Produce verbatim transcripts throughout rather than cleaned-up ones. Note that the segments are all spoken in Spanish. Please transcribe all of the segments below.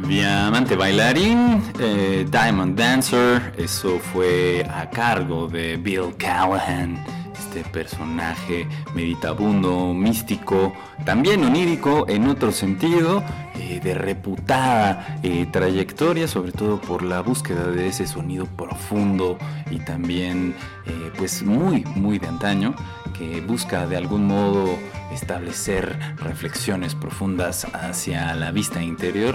Diamante Bailarín, eh, Diamond Dancer, eso fue a cargo de Bill Callahan, este personaje meditabundo, místico, también onírico en otro sentido, eh, de reputada eh, trayectoria, sobre todo por la búsqueda de ese sonido profundo y también eh, pues muy, muy de antaño, que busca de algún modo establecer reflexiones profundas hacia la vista interior.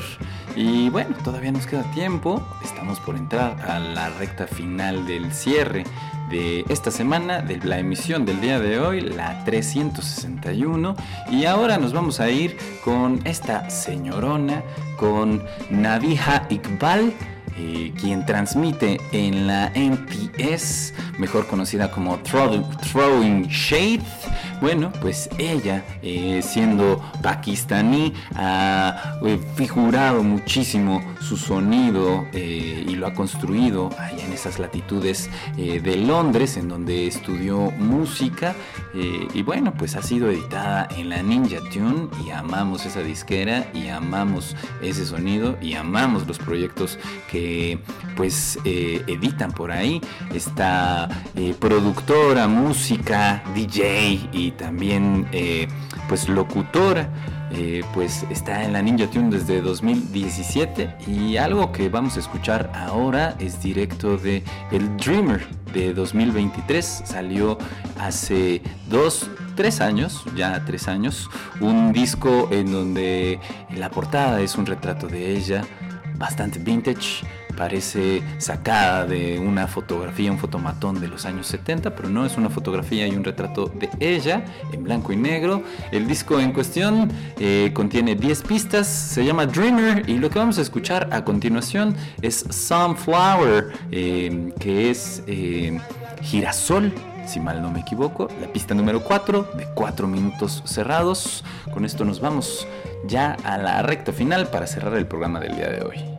Y bueno, todavía nos queda tiempo, estamos por entrar a la recta final del cierre de esta semana, de la emisión del día de hoy, la trescientos sesenta y uno, y ahora nos vamos a ir con esta señorona, con Nabiha Iqbal, eh, quien transmite en la N T S, mejor conocida como Throw, Throwing Shade. Bueno, pues ella, eh, siendo pakistaní, ha eh, figurado muchísimo su sonido eh, y lo ha construido allá en esas latitudes eh, de Londres, en donde estudió música, eh, y bueno, pues ha sido editada en la Ninja Tune, y amamos esa disquera y amamos ese sonido y amamos los proyectos que pues eh, editan por ahí. Esta eh, productora, música, D J y también eh, pues locutora, eh, pues está en la Ninja Tune desde dos mil diecisiete, y algo que vamos a escuchar ahora es directo de El Dreamer de dos mil veintitrés. Salió hace dos, tres años, ya tres años, un disco en donde la portada es un retrato de ella, bastante vintage. Parece sacada de una fotografía, un fotomatón de los años setenta, pero no, es una fotografía y un retrato de ella en blanco y negro. El disco en cuestión eh, contiene diez pistas, se llama Dreamer, y lo que vamos a escuchar a continuación es Sunflower, eh, que es eh, girasol, si mal no me equivoco, la pista número cuatro, de cuatro minutos cerrados. Con esto nos vamos ya a la recta final para cerrar el programa del día de hoy.